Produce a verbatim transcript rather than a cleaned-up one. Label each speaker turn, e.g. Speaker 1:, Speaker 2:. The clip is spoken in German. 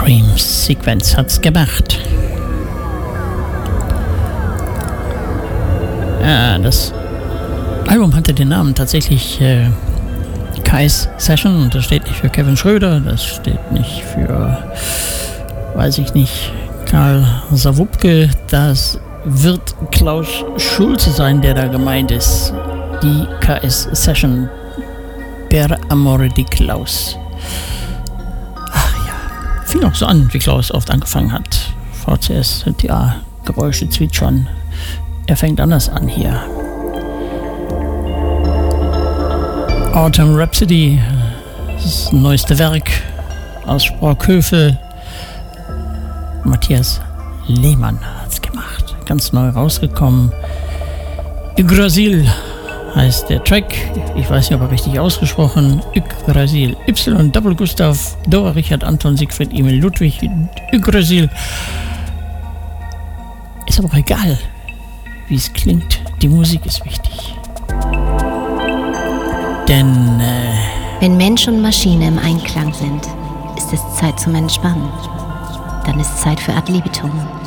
Speaker 1: Dream Sequence hat's gemacht. Ja, das Album hatte den Namen tatsächlich äh, Kai's Session und das steht nicht für Kevin Schröder, das steht nicht für, weiß ich nicht, Karl Sawupke, das wird Klaus Schulze sein, der da gemeint ist. Die Kai's Session per Amore di Klaus. Ach ja, fing auch so an, wie Klaus oft angefangen hat. V C S sind ja Geräusche zwitschern. Er fängt anders an hier. Autumn Rhapsody, das neueste Werk aus Sprockhövel. Matthias Lehmann hat es gemacht. Ganz neu rausgekommen. Yggdrasil heißt der Track. Ich weiß nicht, ob er richtig ausgesprochen. Yggdrasil. Y, Double Gustav, Dora, Richard, Anton, Siegfried, Emil, Ludwig. Yggdrasil. Ist aber auch egal, wie es klingt. Die Musik ist wichtig. Denn äh,
Speaker 2: wenn Mensch und Maschine im Einklang sind, ist es Zeit zum Entspannen. Dann ist Zeit für Ad libitum.